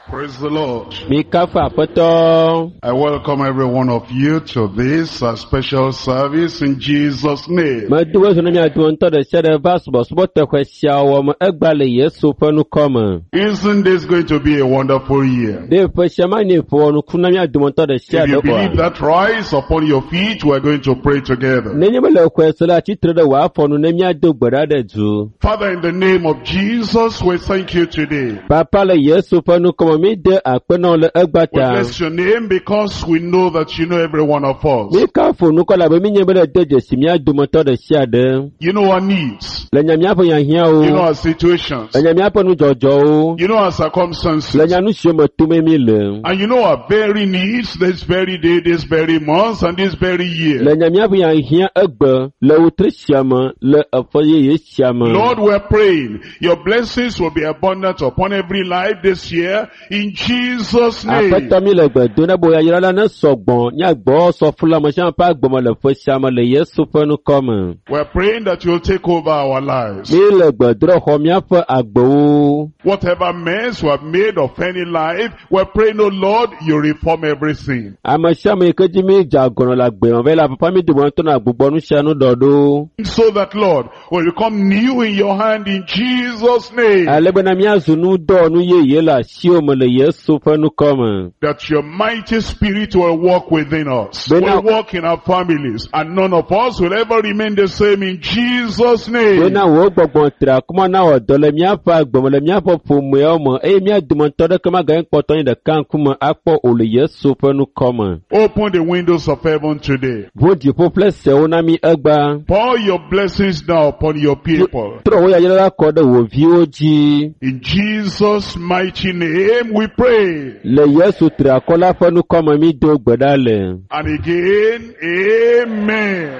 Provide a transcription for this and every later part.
Praise the Lord. I I welcome every one of you to this special service in Jesus' name. Isn't this going to be a wonderful year? If you believe that, rise upon your feet. We're going to pray together. Father, in the name of Jesus, we thank you today. We bless your name because we know that you know every one of us. You know our needs. You know our situations. You know our circumstances. And you know our very needs this very day, this very month, and this very year. Lord, we're praying your blessings will be abundant upon every life this year in Jesus' name. We're praying that you'll take over our lives. Whatever mess we have made of any life, we're praying, oh Lord, you reform everything. So that, Lord, will become new in your hand in Jesus' name. That your mighty spirit will walk within us, will walk in our families, and none of us will ever remain the same in Jesus' name. Open the windows of heaven today. Pour your blessings down upon your people. In Jesus' mighty name we pray. And again, amen.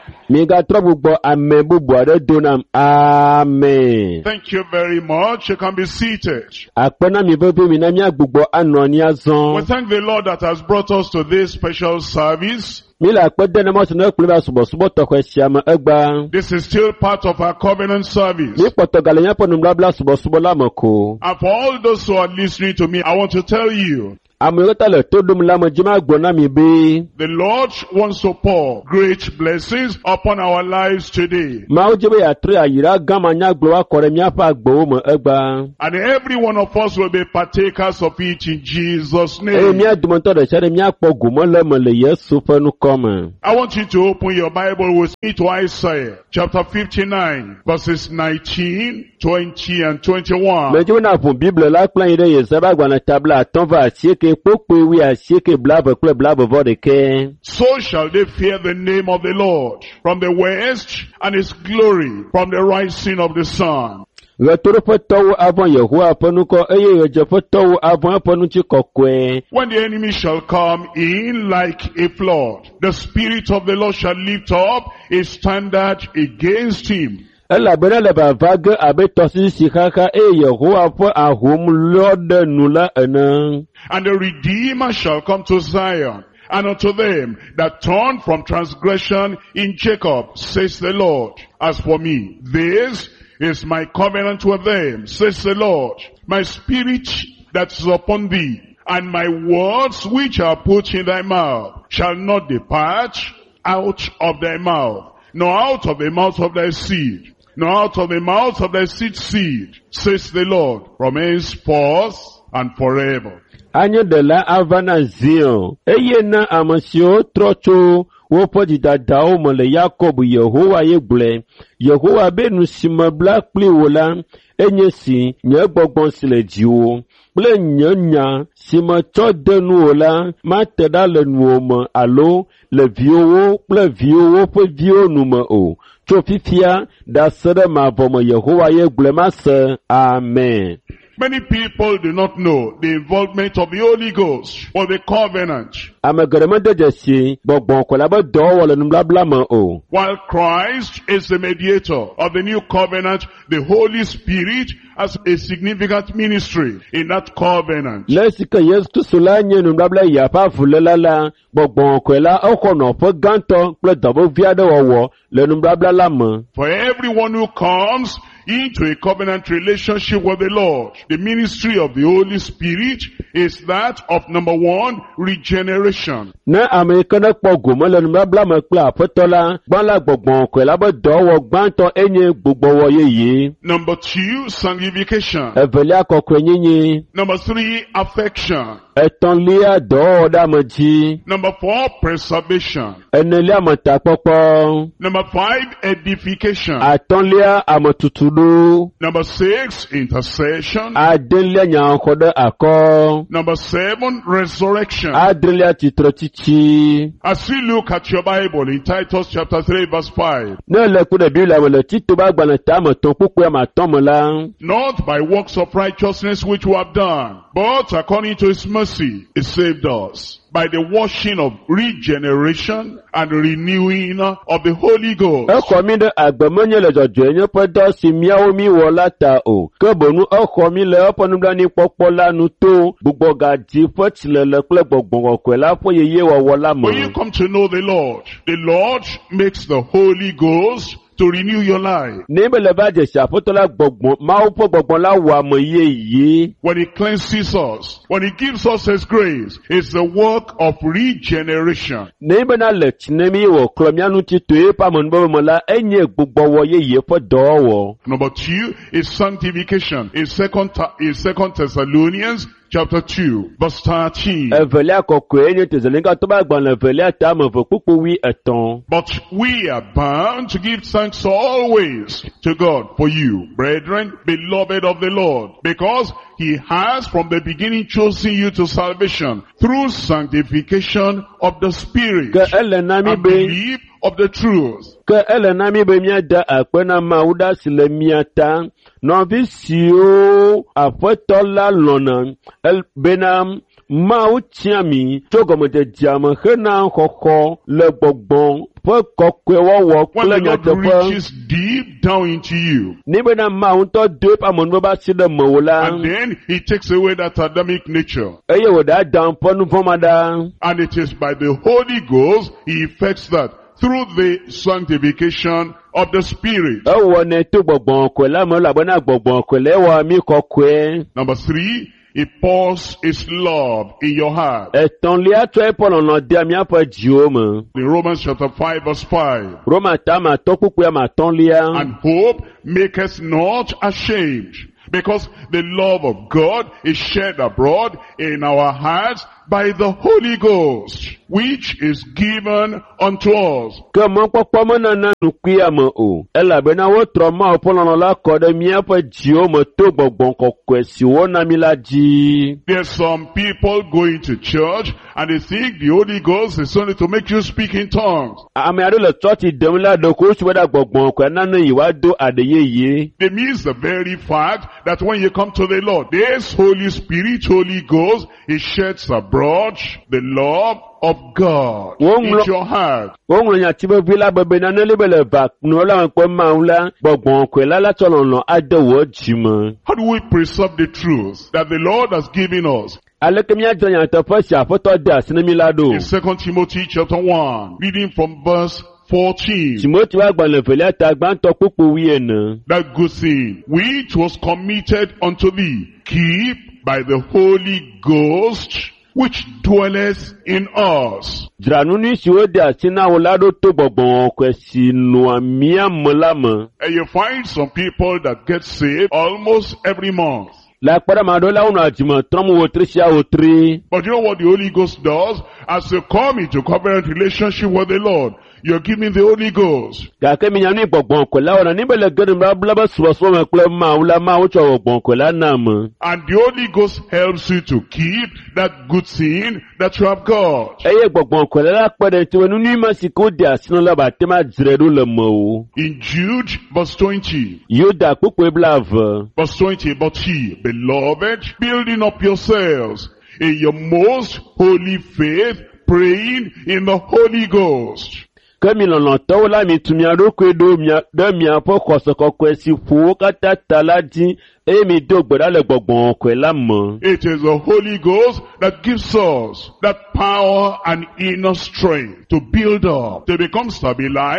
Amen. Thank you very much. You can be seated. We thank the Lord that has brought us to this special service. This is still part of our covenant service. And for all those who are listening to me, I want to tell you, the Lord wants to pour great blessings upon our lives today. And every one of us will be partakers of it in Jesus' name. I want you to open your Bible with me to Isaiah chapter 59 verses 19, 20 and 21. So shall they fear the name of the Lord from the west, and his glory from the rising of the sun. When the enemy shall come in like a flood, the Spirit of the Lord shall lift up a standard against him. And the Redeemer shall come to Zion, and unto them that turn from transgression in Jacob, says the Lord. As for me, this is my covenant with them, says the Lord. My spirit that is upon thee, and my words which are put in thy mouth, shall not depart out of thy mouth, nor out of the mouth of thy seed, nor out of the mouth of thy seed, says the Lord, from henceforth and forever. Yehowa benu simabla pliwola enyesi nye gbogbon sile jiwo ple nyanya simacho denu ola mateda le nuoma alo le viowo ple viowo pe vio nume o tso fifia da sere mavomo Yehowa ye gblema se. Amen. Many people do not know the involvement of the Holy Ghost or the covenant. While Christ is the mediator of the new covenant, the Holy Spirit has a significant ministry in that covenant. For everyone who comes into a covenant relationship with the Lord. The ministry of the Holy Spirit is that of number one, regeneration. Na Amerikana pogo mo lenu bla mo pe apotola gban la gbogbon ko la bo dowo gban to enye gbogbo wo yeye. Number two, sanctification. Eveli akoko enye. Number three, affection. Eton lia do da mo ji. Number four, preservation. Eneli amota popo. Number five, edification. Aton lia amotutudu. Number six, intercession. Adelia nya kodo ako. Number seven, resurrection. Adelia titrotichi. As we look at your Bible in Titus chapter 3 verse 5. Ne le ku de Biblia mo le tito ba gba na ta mo ton pupu ma ton mo la. Not by works of righteousness which we have done, but according to his mercy, he saved us by the washing of regeneration and renewing of the Holy Ghost. Eko mi de agbemonye le jojo enye podo si miawo mi wo lata o. Ke bonu eko mi le oponu bla ni popo lanu to gbogbo gaji fotile le ple gbogbon ko la fo yeye wo la mo. When you come to know the Lord makes the Holy Ghost to renew your life. Níbẹ̀ bá jẹ̀ ṣàfótọ́lá gbọ̀gbọ̀n, máa ń fọ́ gbọ̀gbọ̀n láwọ̀ àmọ̀ yìí. When he cleanses us, when he gives us his grace, it's the work of regeneration. Níbẹ̀ náà lẹ̀ tìǹẹ́mí wọ̀ kọ̀ọ̀míánú ti tó é pàmò níbẹ̀ mọ́lá ẹ̀yìn gbogbo wọ̀ yìí fọ́ dọ́wọ́. Number two is sanctification. In second Thessalonians chapter 2, verse 13. Ẹ̀fẹ̀lẹ́ àkọ́kọ́ ẹ̀yìn tẹ̀sẹ̀lẹ́ńkà tó bá gbọ̀n ẹ̀fẹ̀lẹ́ àtàmọ̀ fún púpọ̀ wí ẹ̀tàn. But we are bound to give thanks always to God for you, brethren, beloved of the Lord, because he has from the beginning chosen you to salvation through sanctification of the Spirit and belief of the truth. Ke elena mi be mia da akpena mauda sile mia ta novi sio afetola lona el benam mau tiami togomo de diama hena koko le gbogbon fo kokwe wo when the klenya Lord reaches deep down into you, ni bena mau to de pa mon ba sile mola and then he takes away that Adamic nature, eye wo da down ponu fomada and it is by the Holy Ghost he effects that through the sanctification of the Spirit. Number three, he pours his love in your heart. In Romans chapter 5 verse 5. And hope maketh not ashamed, because the love of God is shed abroad in our hearts by the Holy Ghost, which is given unto us. There's some people going to church and they think the Holy Ghost is only to make you speak in tongues. It means the very fact that when you come to the Lord, this Holy Spirit, Holy Ghost, it sheds abroad the love of God in your heart. How do we preserve the truth that the Lord has given us? In 2 Timothy chapter 1, reading from verse 14. That good thing which was committed unto thee, keep by the Holy Ghost which dwelleth in us. And you find some people that get saved almost every month. But you know what the Holy Ghost does? As you come into covenant relationship with the Lord, you're giving the Holy Ghost. And the Holy Ghost helps you to keep that good thing that you have got. In Jude verse 20. Verse 20, but ye, beloved, building up yourselves in your most holy faith, praying in the Holy Ghost. It is the Holy Ghost that gives us that power and inner strength to build up, to become stabilized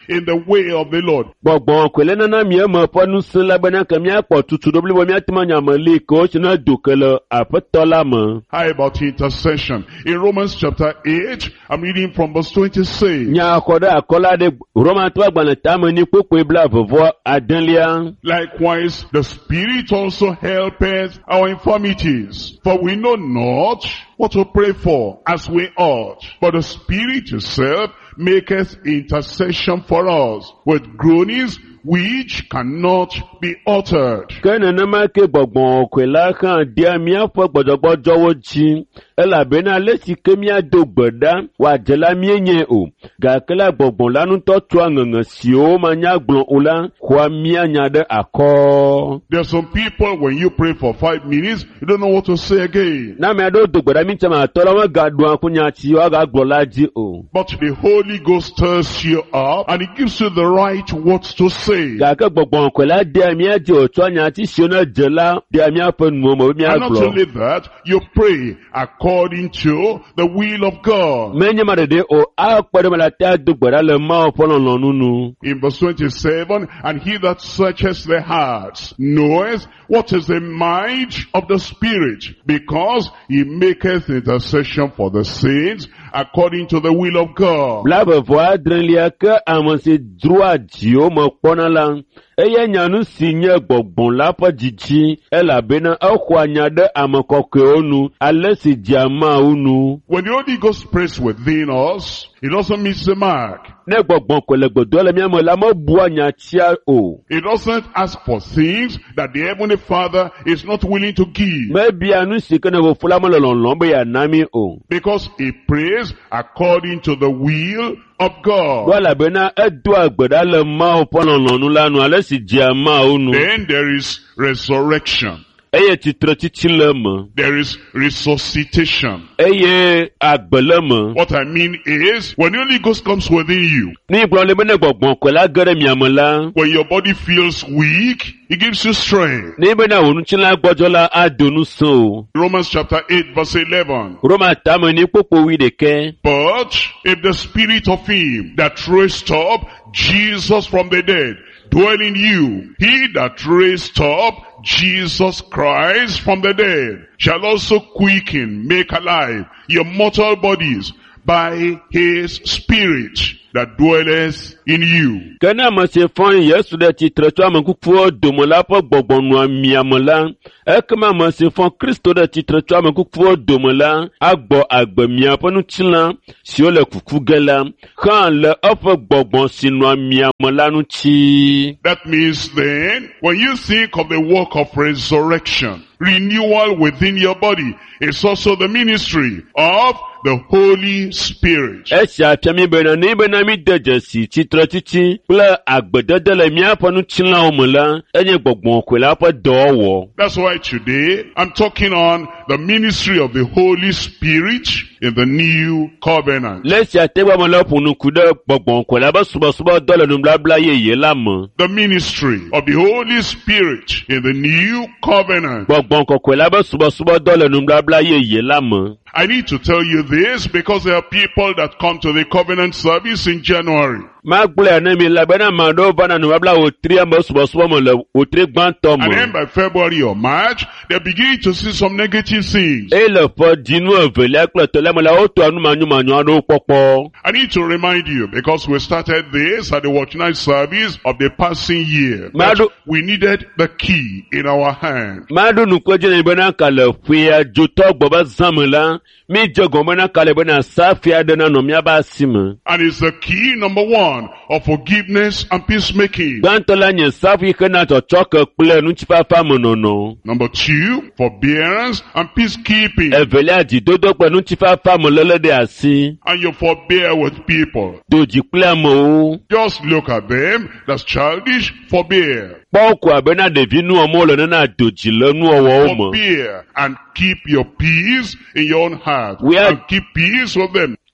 in the way of the Lord. Gbọ̀gbọ̀n kwele nana mie me ƒe ŋusẽ la bena ke míakpɔ tutu ɖo blibo míate nya me li ke wotsi ne do ke le aƒetɔ la me. How about intercession? In Romans chapter 8, I'm reading from verse 26. Nya xɔ ɖe akɔla ɖe Romatɔ agbalẽ tame ni kpokpoe bla vevɔ adelia. Likewise, the Spirit also helpeth our infirmities. For we know not what to pray for as we ought. But the Spirit himself maketh intercession for us with groanings which cannot be uttered. Ke nenema ke gbɔgbɔn kwe la hã dia míaƒe gbɔdzɔgbɔdzɔwo dzi, elabena ale si ke míado gbe ɖa wòadze la míenye o, gake la gbɔgbɔn la ŋutɔ tua ŋeŋe siwo manya gblɔ o la xɔa míanya ɖe akɔ. There are some people, when you pray for 5 minutes, you don't know what to say again. Na ame aɖewo do gbe ɖa mítsɛ ma atɔ la megaɖo akunya si woagagblɔ la dzi o. But the Holy Ghost stirs you up and He gives you the right words to say. Gake gbɔgbɔn kwe la dia míadzi wòtsɔ nya ti siwo ne dze la dia míaƒe nuwo me be And not míagblɔ. only that, you pray according to the will of God. Menye ma ɖeɖe o, akpɔ ɖe me la te do gbe ɖa le Mawu ƒe lɔlɔ̃nu nu. In verse 27, and he that searches the hearts knoweth what is the mind of the Spirit, because he maketh intercession for the saints according to the will of God. Bla vevɔ adrelia ke ame si droa dziwo me kpɔna la, eye nyanu si nye gbɔgbɔn la ƒe dzidzi, elabena exɔa nya ɖe ame kɔkɔewo nu, ale si dzea Mawu nu. When the Holy Ghost prays within us, it doesn't miss the mark. Ne gbɔgbɔn kwe le gbedoa le míame la mebua nya tia o. It doesn't ask for things that the Heavenly Father is not willing to give. Mebia nu si ke ne Fofo la mele lɔlɔ̃ be yeana mí o. Because he prays according to the will of God. Do elabena edoa gbe ɖa le Mawu ƒe lɔlɔ̃nu la nu, ale si dzea Mawu nu. Then there is resurrection. Eye tsitretsitsi le eme. There is resuscitation. Eye agbe le eme. What I mean is, when the Holy Ghost comes within you, Ni gblɔ le be ne gbɔgbɔn kwe la ge ɖe miame la, when your body feels weak, He gives you strength. ne be na wò nutsila gbɔdzɔ la ado nusẽ o. Romans chapter 8 verse 11. Roma tame ni kpokpo 11. But if the Spirit of Him that raised up Jesus from the dead dwell in you, He that raised up Jesus Christ from the dead shall also quicken, make alive your mortal bodies by His Spirit that dwelleth in you. Ke ne ame si fɔ̃ Yesu ɖe tsitre tso ame kukuwo dome la ƒe gbɔgbɔ nɔa miame la, ekema ame si fɔ̃ Kristo ɖe tsitre tso ame kukuwo dome la, agbɔ agbe miaƒe nutsila siwo le kuku ge la, hã le eƒe gbɔgbɔ si nɔa miame la ŋuti. That means then, when you think of the work of resurrection, renewal within your body, it's also the ministry of the Holy Spirit. Esia fia mi bena ne bena mi de dzesi tsitre titi kple agbedede le míaƒe nutsilawo me la, enye gbɔgbɔn kwe la ƒe dɔwɔwɔ. That's why today I'm talking on the ministry of the Holy Spirit in the new covenant. Le sia tegba me le ƒo nuku ɖe gbɔgbɔn kwe la be subɔsubɔ dɔ le nubabla yeye la me. The ministry of the Holy Spirit in the new covenant. Gbɔgbɔn kɔkɔe la be subɔsubɔ dɔ le nubabla yeye la me. I need to tell you this because there are people that come to the covenant service in January. Magblɔe ne mi la bena ame aɖewo va na nubabla wotri ame subɔsubɔ me le wotri gbãtɔ And then me. by February or March, they're beginning to see some negative things. Eye le ƒe dzinu evelia kple etɔ̃lia me la wotoa numanyomanyo aɖewo kpɔkpɔ. I need to remind you, because we started this at the watch night service of the passing year, that Madu- we needed the key in our hand. Maɖo nukue dzi ne bena ka le ƒea dzotɔ gbɔ be zã me la, mi dze gɔme na ka le bena safi aɖe nanɔ míaƒe asi me. And it's the key, number one, of forgiveness and peacemaking. Gbãtɔ la nye safi hena tsɔtsɔke kple ŋutifafa me nɔnɔ. Number two, forbearance and peacekeeping. Evelia dzidodo kple ŋutifafa me lele ɖe asi. And you forbear with people. Do dzi kple amewo. Just look at them, that's childish, forbear. Kpɔ ko abena ɖevi nuwɔmɔ le nena do dzi le nuwɔwɔwo me. Forbear and keep your peace in your own heart. We are- And keep peace with them.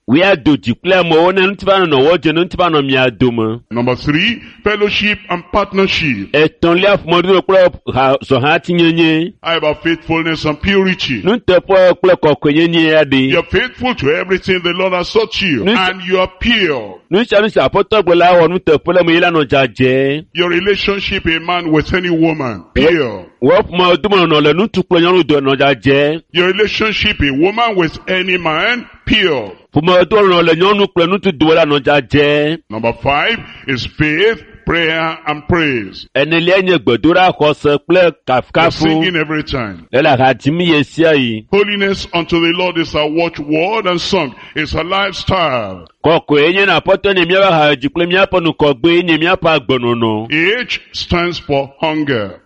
we are do declare mo ne ntiba no wo je no ntiba no mi adoma. Number 3, fellowship and partnership. Eton le afmodu klo so ha tinyenye. I have faithfulness and purity. Nu tepo klo kokonyenye ade. You are faithful to everything the Lord has taught you, and you are pure. Nu chanu sa poto gbola wo nu tepo le mo ila no jaje. Your relationship, a man with any woman, pure. Wo mo dumo no le nu tuklo yan do no jaje. Your relationship, a woman with any man, pure. Fumo do no le nyonu klo nu tu do la no jaje. Number 5 is faith, prayer, and praise. Enele nye gbedura kose ple You're kafkafu. singing every time. Ela hatimi yesia yi. Holiness unto the Lord is our watchword, and song is our lifestyle. Koko enye na poto ne miaba ha jikle miapa nu kogbe enye miapa agbonono. H stands for hunger.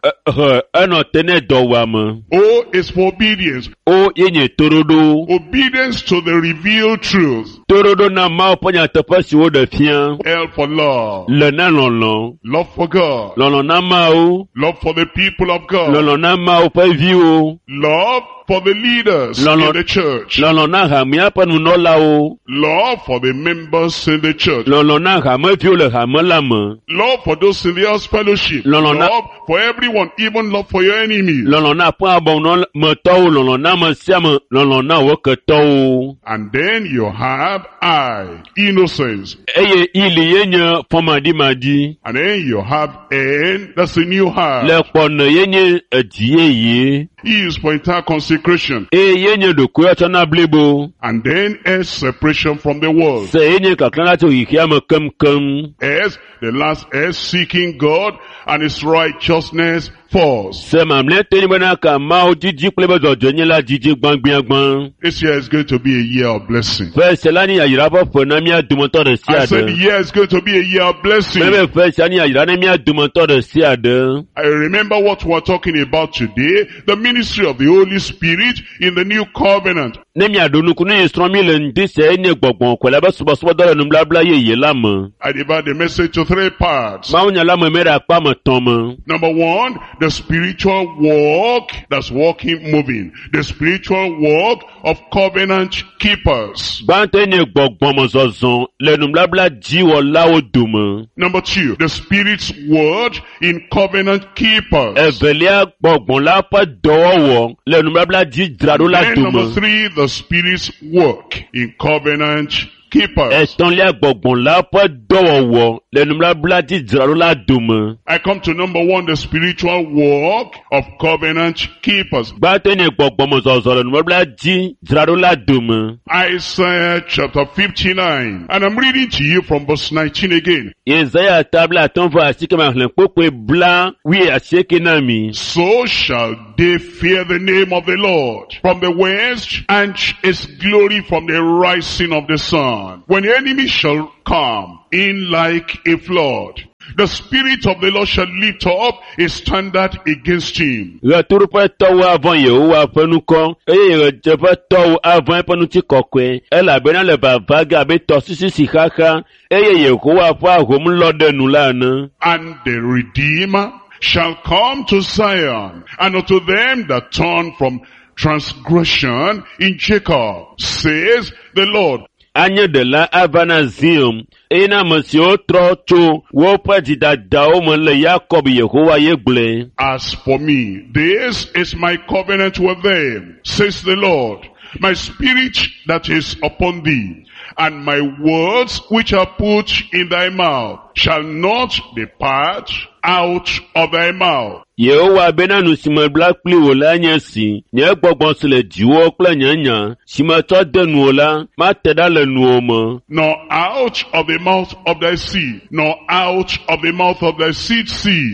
Eno tene dowama. O is for obedience. O yenye torodo. Obedience to the revealed truth. Torodo na ma oponya topasi wo de fian. L for love. Le na lolo. Love for God. Lolo na ma o. Love for the people of God. Lolo na ma o pa vi o. Love for the leaders in the church. Lolo na ha miapa nu no la o. Love for the members in the church. Lolo na ha ma vi o le ha ma la ma. Love for those in the house fellowship. Love for everyone, even love for your enemies. Lolo na pa bon no ma to lolo na ma siam lolo na wo ke to. And then you have I, innocence. Eye ili yenye fomadi madi. And then you have N, that's a new heart. Le pon yenye adie ye. E is for entire consecration. Yenye do kuya na blebo. And then S, separation from the world. Se yenye kaklana to ikia ma kem. S, the last S, seeking God and His righteousness first. Se mamle teni bana ka ma o jiji plebe do jonye la jiji gbangban. This year is going to be a year of blessing. Fe selani ayira bo fonami adumoto de siade. I said the year is going to be a year of blessing. Bebe fe selani ayira nemi adumoto de siade. I remember what we're talking about today, the ministry of the Holy Spirit in the new covenant. Nemi adonu kunu instrumi le ndise ene gbogbon kwela ba subo dole nu blabla ye lama. I divide the message to 3 parts. Ma unya lama mera pa mo tomo. Number 1, the spiritual walk that's walking, moving. The spiritual walk of covenant keepers. Bante ene gbogbon mo zozon le nu blabla jiwo lawo dumo. Number 2, the Spirit's word in covenant keepers. Evelia gbogbon la pa dowo le nu blabla ji drado la And dumo. number 3, the Spirit's work in covenant keepers. Eston le gbogbon la pa dowo le nu blabla ji drado la dumo. I come to number 1, the spiritual walk of covenant keepers. Bante ene gbogbon mo zozon le nu blabla ji drado la dumo. Isaiah chapter 59. And I'm reading to you from verse 19 again. Isaiah tabla tonvo asike ma hlen pope bla wi asike nami. So shall they fear the name of the Lord from the west, and His glory from the rising of the sun. When the enemy shall come in like a flood, the Spirit of the Lord shall lift up a standard against him. Returu pe towo avon Yehowa fenuko, eye reje pe towo avon penu ti kokwe, ela bena le bavaga be to sisi sikaka, eye Yehowa fa hom lode nu lana. And the Redeemer shall come to Zion, and unto them that turn from transgression in Jacob, says the Lord. Anye de la avana zium, ena monsieur trocho, wo pa dida dao mo le Jacob Yehowa yegle. As for me, this is my covenant with them, says the Lord. My spirit that is upon thee, and my words which are put in thy mouth, shall not depart out of thy mouth. Yehowa bena nu sima black pli wola nyesi, nye gbogbon sile jiwo kple nyanya, sima to denu wola, ma teda le nuoma. Nor out of the mouth of thy seed, nor out of the mouth of thy seed,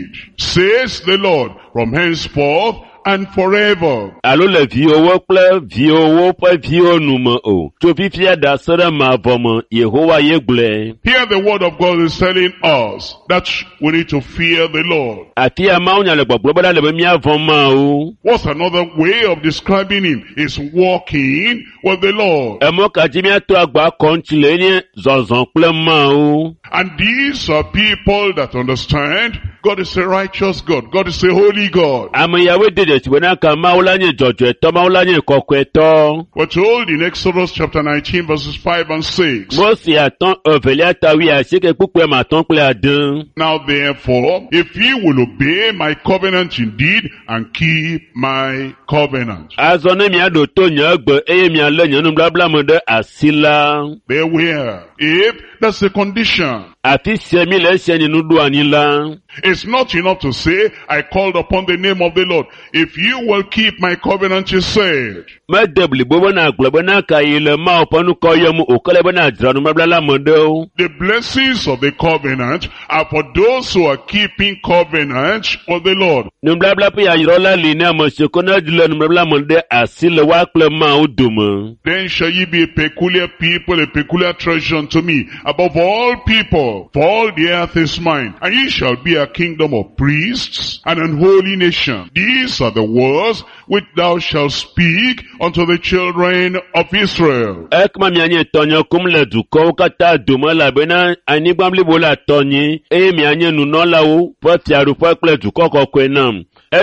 says the Lord, from henceforth and forever. Alo le viowo kple viowo pe vio nume o. Tso fifia da sere ma vome, Yehowa yegle. Here the word of God is telling us that we need to fear the Lord. Ati ama unya le gbogbo bada le be mi avon ma o. What's another way of describing him? Is walking with the Lord. Emo kaji mi ato agba konchile ni zozon kple ma o. And these are people that understand God is a righteous God. God is a holy God. Ama yawe de desi bena ka maula nye jojo eto maula nye koko eto. We're told in Exodus chapter 19 verses 5 and 6. Mosi aton oveli atawi asike kukwe maton kule adun. Now therefore, if ye will obey my covenant indeed and keep my covenant. Azone mi ado to nyagbe eye mi ale nyanu blabla mode asila. Beware. If that's the condition. Afi semi le seni nudu anila. It's not enough to say, I called upon the name of the Lord. If you will keep my covenant, he said. The blessings of the covenant are for those who are keeping covenant with the Lord. Then shall ye be a peculiar people, a peculiar treasure unto me, above all people, for all the earth is mine, and ye shall be a kingdom of priests and an holy nation. These are the words which thou shalt speak unto the children of Israel. In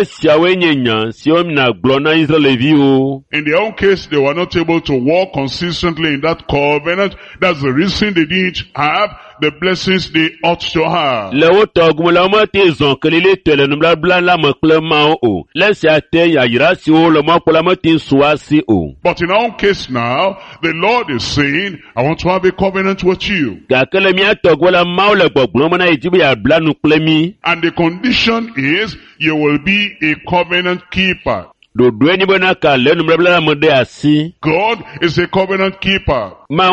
their own case, they were not able to walk consistently in that covenant. That's the reason they didn't have the blessings they ought to have. But in our own case now, the Lord is saying, I want to have a covenant with you. And the condition is, you will be a covenant keeper. God is a covenant keeper.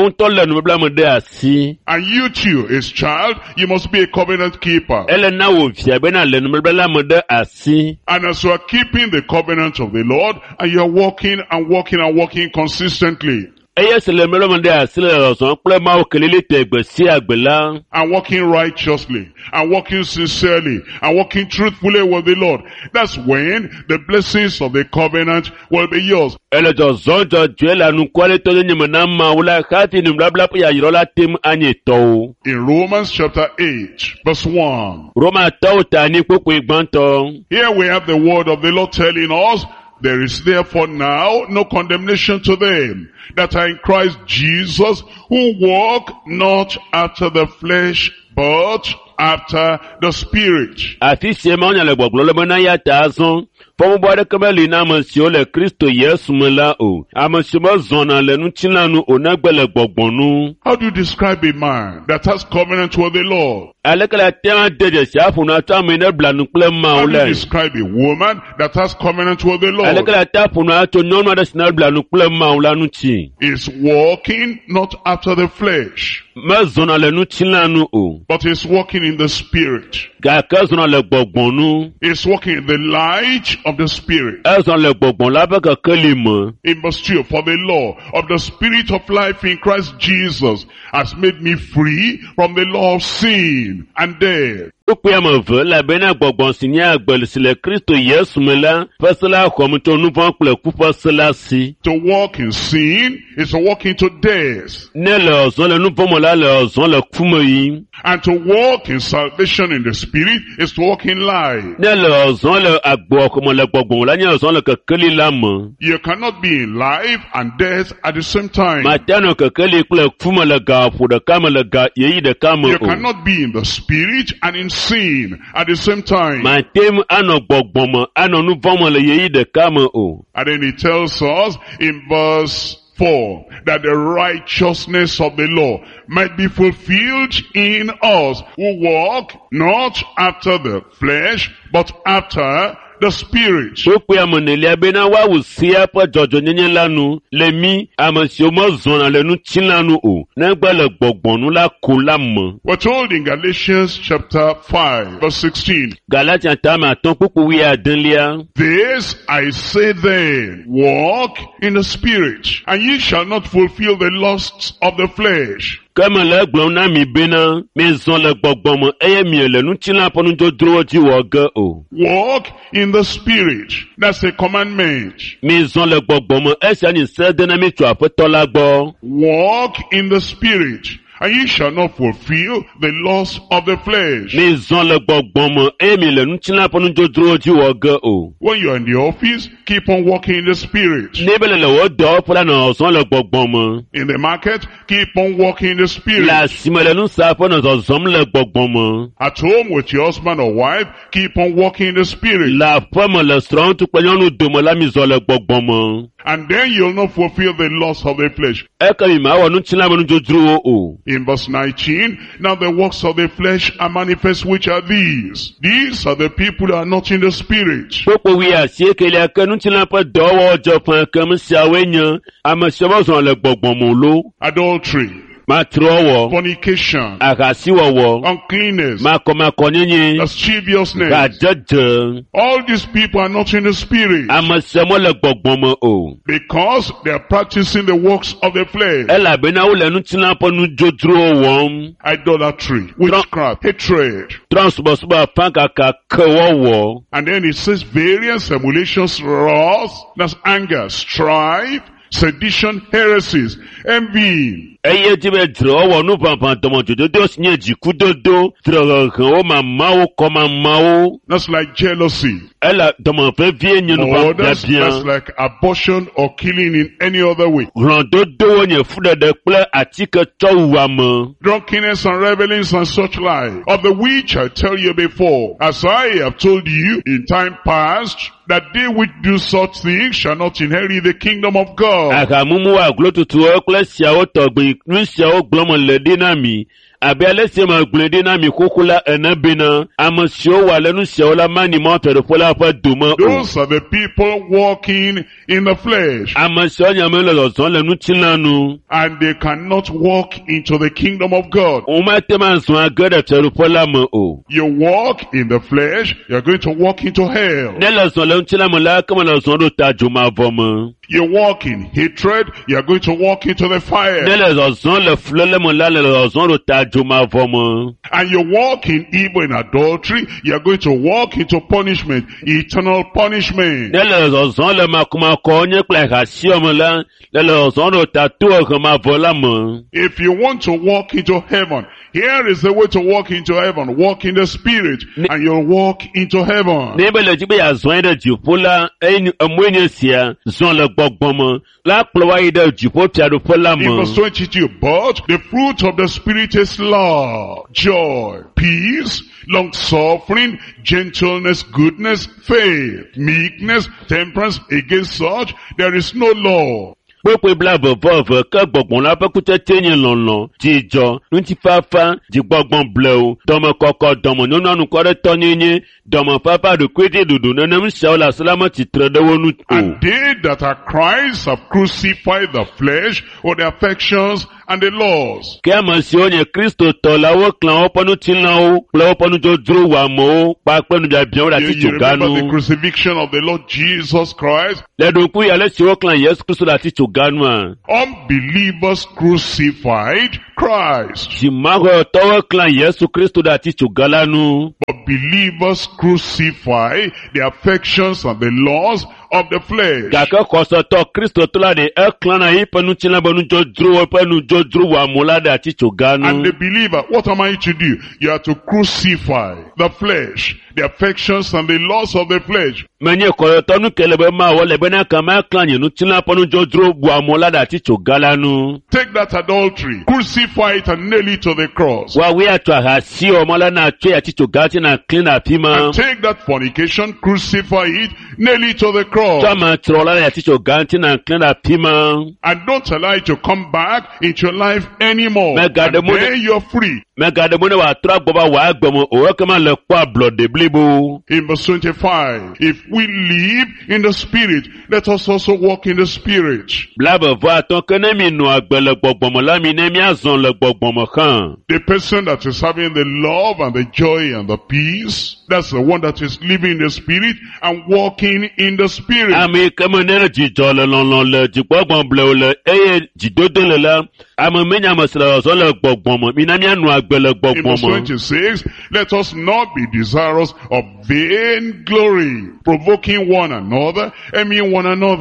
And you too, his child, you must be a covenant keeper. And as you are keeping the covenant of the Lord, and you are walking and walking and walking consistently, and walking righteously, and walking sincerely, and walking truthfully with the Lord, that's when the blessings of the covenant will be yours. In Romans chapter 8, verse 1. Here we have the word of the Lord telling us, there is therefore now no condemnation to them that are in Christ Jesus, who walk not after the flesh, but after the Spirit. How do you describe a man that has covenant with the Lord? How do you describe a woman that has covenant with the Lord? Is walking not after the flesh, but is walking in the Spirit. Is walking in the light of the Spirit. In verse 2, for the law of the Spirit of life in Christ Jesus has made me free from the law of sin and death. To walk in sin is to walk into death. And to walk in salvation in the Spirit is to walk in life. You cannot be in life and death at the same time. You cannot be in the Spirit and in sin at the same time. And then he tells us in verse 4 that the righteousness of the law might be fulfilled in us who walk not after the flesh but after the Spirit. We're told in Galatians chapter 5 verse 16. This I say then, walk in the Spirit, and ye shall not fulfill the lusts of the flesh. Walk in the Spirit. That's a commandment. Walk in the Spirit, and ye shall not fulfill the lust of the flesh. Mi zɔn le gbɔgbɔme, eye mi le nutsila ƒe nudzrodzrowo dzi wɔ ge o. When you are in the office, keep on walking in the spirit. Ne be le wò dɔwɔƒe la nɔ zɔzɔm le gbɔgbɔme. In the market, keep on walking in the spirit. Le asime le nusaƒe nɔ zɔzɔm le gbɔgbɔme. At home with your husband or wife, keep on walking in the spirit. Le aƒeme le srɔ̃ŋutu kple nyɔnu dome la mi zɔ le gbɔgbɔme. And then you'll not fulfill the lust of the flesh. Eke mi ma wɔ nutsila ƒe nudzrodzrowo o. In verse 19, now the works of the flesh are manifest, which are these. These are the people who are not in the spirit. Kpokpo wi asiekeli ke nutsila ƒe dɔwɔwɔ dze ƒe kem siawoe nye ame siawo zɔ le gbɔgbɔme lo. Adultery, Matrɔwɔ, fornication, ahasiwɔwɔ, uncleanness, makɔmakɔnyenye, lasciviousness. gadzedze. All these people are not in the spirit Ame siawo le gbɔgbɔme o. because they are practicing the works of the flesh. Elabena wole nutsila ƒe nudzrodzrowo wɔm. Idolatry, witchcraft, hatred. Trɔ̃subɔsubɔ afãkaka kewɔwɔ. And then it says variance, emulations, wrath, that's anger, strife, sedition, heresies, envy. Eye dzi be dzrewɔwɔ nuʋaʋã dɔmɔdzododo si nye dzikudodo, dzrehehewo mamawo kɔmamawo. That's like jealousy. Ela dɔmɔvevie nye Or that's nuʋaʋãbiabiã. like abortion or killing in any other way. Hlɔ̃dodowo nye fuɖeɖe kple atike tsɔ wu ame. Drunkenness and revelings and such like, of the which I tell you before, as I have told you in time past, that they which do such things shall not inherit the kingdom of God. Ahamumu aglotutuwo kple siawo tɔgbi nu siawo gblɔm le ɖi na mi. Abe ale si me gblɔe ɖi na mi xoxo la ene bena ame siwo wɔ le nu siawo la mani mɔ tɔɖeƒe la ƒe dome o. Those are the people walking in the flesh, Ame siawo nyame le zɔzɔm le nutsila nu. and they cannot walk into the kingdom of God. Womate ma zɔ age ɖe tɔɖeƒe la me o. You walk in the flesh, you're going to walk into hell. Ne le zɔ le nutsila me la, ke me le zɔ ɖo ta dzomavɔ me. You walk in hatred, you're going to walk into the Ne fire. le zɔzɔm le fulele me la, le zɔzɔm ɖo ta dzomavɔ me. And you walk in evil and adultery, you're going to walk into punishment, eternal punishment. Ne le zɔzɔm le makumakɔ nye kple ahasiɔ me la, le zɔzɔm ɖo ta tohemavɔ la me. If you want to walk into heaven, here is the way to walk into heaven. Walk in the spirit, and you'll walk into heaven. Ne be le dzi be yeazɔ yi ɖe dziƒo la, emoe nye sia, zɔ le gbɔgbɔme, la kplɔ wa yi ɖe dziƒo fiaɖoƒe la In verse me. 22, but the fruit of the Spirit is love, joy, peace, long-suffering, gentleness, goodness, faith, meekness, temperance. Against such there is no law. Kpekpe bla veveve ke gbɔgbɔm la ƒe kutsetse nye lɔlɔ, dzidzɔ, ŋutifafa, dzigbɔgbɔm blewu, dɔmekɔkɔ, dɔmenyɔnu anukwaɖetɔnyenye, dɔmefafa ɖokuiɖiɖuɖu, nenem siawo le asi la me tsitre ɖe wo nu o. And they that are Christ have crucified the flesh with the affections and the laws. Ke ame siwo nye Kristo tɔ la, woklã woƒe nutilãwo kple woƒe nudzodzro wɔ amewo kpakple nubiabiãwo le You remember the atitsoganu. crucifixion of the Lord Jesus Christ? Le ɖokui ale si woklã Yesu Kristo le atitsoganua. Unbelievers crucified Christ, Dzimaxɔtɔwo klã Yesu Kristo ɖe atitsoga la nu. but believers crucify the affections and the laws of the flesh. Gake xɔsetɔ Kristotɔ la ɖe eklãna yiƒe nutilã be nudzodzrowo ƒe nudzodzro wɔ amewo la ɖe atitsoga And nu. the believer, what am I to do? You are to crucify the flesh, the affections and the laws of the flesh. Menye xɔsetɔ nu ke le be mawɔ le bena kama klã nye nutilã ƒe nudzodzro wɔ amewo la ɖe atitsoga la nu. Take that adultery, crucify it and nail it to the cross. Woawoe atsɔ ahasiwɔ mɔ la na tsɔe atitsoga tsi na klẽ ɖe afi ma. And take that fornication, crucify it, nail it to the cross. Tsɔ amatrɔ la ɖe atitsoga tsi na klẽ ɖe afi ma. And don't allow it to come back into your life anymore. My God, And then you're free. Megaɖe mo ne wòatrɔ agbɔ va wòa agbeme o, ekema le kpɔ ablɔɖe blibo. In verse 25, if we live in the spirit, let us also walk in the spirit. Blabevɔ ke ne mi nɔ agbe le gbɔgbɔme la, mi ne miazɔ le gbɔgbɔme xã. The person that is having the love and the joy and the peace, that's the one that is living in the spirit and walking in the spirit. Ame yi ke me ne dzidzɔ le lɔlɔ le dzigbɔgbɔm blewu le eye dzidodo le la, ame menya ame si le zɔzɔ le gbɔgbɔme, mina mianɔ agbe le In verse gbɔgbɔme. 26, let us not be desirous of vain glory, provoking one another, envying one another.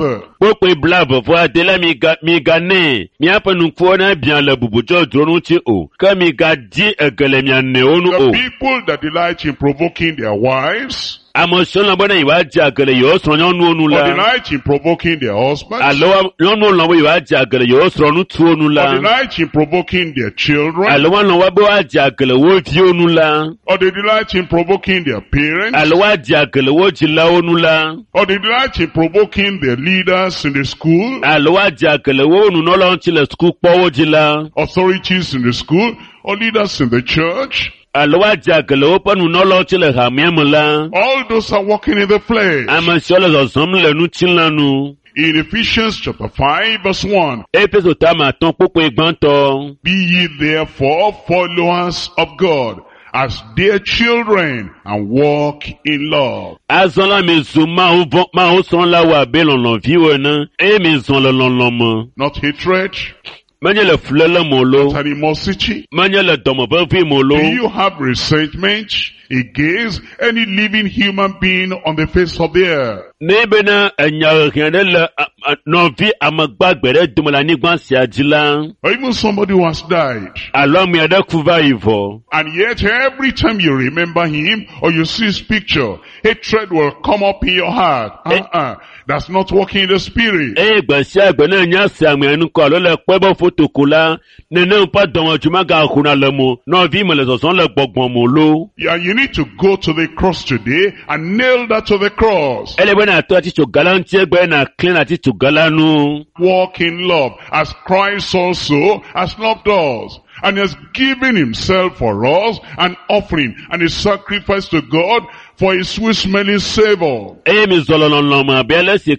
Kpokpe blave fo adela mi ga ne. Mi apa nunkwo na bian le bubujo dronu chi o. Ka mi ga di egele mi ane onu The o. people that delight in provoking their wives, Amoson la bona iwa di agele yo sro nyonu onu or la. delight in provoking their husbands, Alowa nyonu la iwa di agele yo sro nu tu onu or la. delight in provoking their children, Alowa no wa bo di agele wo di onu la. or they delight in provoking their parents, Alowa di agele wo di la onu la. or they delight in provoking their leaders in the school, Alowa di agele wo nu no lo nti le school po wo di la. authorities in the school, or leaders in the church. Alowa di agele wo pa nu no lo nti le ha mi la. All those are walking in the flesh. Amasio le zozom le nu tin la nu. In Ephesians chapter 5 verse 1, Efeso ta ma ton kpokpe gbanto. be ye therefore followers of God, as dear children, and walk in love. Azon la mi zo ma o son la wa be lon vi we na. E mi zon le lon mo. Not hatred, Manye le fle le mo lo. not animosity. Manye le domo be vi mo lo. Do you have resentment against any living human being on the face of the earth? Ne be na enya rien le no vi amagba gbere dumo la ni gban si ajila. Or even somebody who has died. Alo mi ada kuva ivo. And yet every time you remember him or you see his picture, hatred will come up in your heart. That's not working in the spirit. E gba si agbe na nya si ame enu ko lo le pe bo foto ko la. Ne ne pa don juma ga kuna le mo. No vi mo le so son le gbogbon mo lo. Yeah, you need to go to the cross today and nail that to the cross. Ele be na to ati to galanti egbe na clean ati to galanu. Walk in love as Christ also has loved us and has given himself for us, an offering and a sacrifice to God for a sweet-smelling savor. Eye mi zolo lon ma be alesi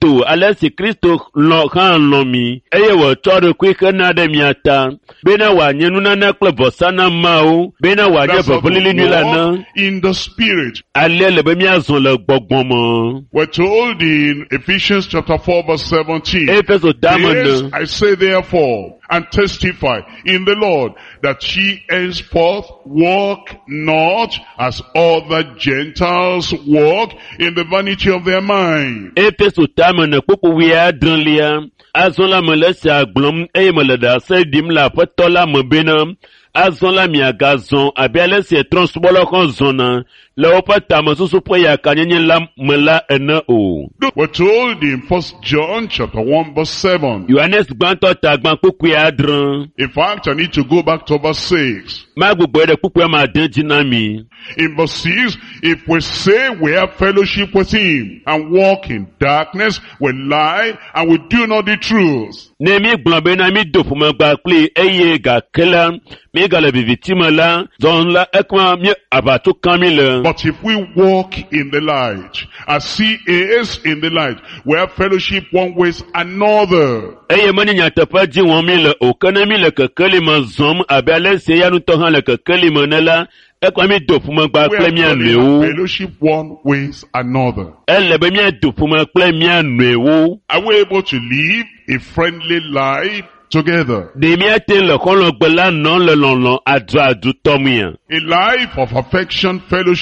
Kristo lo kan lo mi. Eye wo choro kwi kana de miata. Be na wa nyenu na na klevo sana ma o. Be na wa nye That's how to bobuli ni la na. walk in the spirit. Ale le be mi azon le gbogbon mo. We're told in Ephesians chapter 4 verse 17. Efeso Yes, damon. I say therefore, and testify in the Lord, that ye henceforth walk not as other Gentiles walk, in the vanity of their mind. Efeso damon popo wi adran lia. Azon la me lesi aglom eye me le da se dim la petola me benam. Azon la mi agazon abi alesi transbolo kon zona. Le opata me susu po ya kanyenye la me la ene o. We're told in 1 John chapter 1 verse 7. Yohanes gbanto ta gban popo adran. In fact, I need to go back to verse 6. Ma gbogbo ede popo ma den jinami. In verse 6, if we say we have fellowship with him and walk in darkness, we lie and we do not the truth. Ne mi gblan be na mi do fu ma gba pli eye ga kela. Mi ga le bivitima la. Zon la ekma mi abatu kamile. But if we walk in the light, as he is in the light, we have fellowship one with another. Eye mani nyata pa ji won mi le o kana mi le kekeli ma zom abi alese ya nu to han le kekeli ma ne la. Ekwa mi do fu ma gba We ple mi anu ewo. have fellowship one with another. Ele be mi do fu ma ple mi anu ewo. Are we able to live a friendly life together? De mi ate le kon lo gbe la non le lon lon adu tomu yan. A life of affection, fellowship,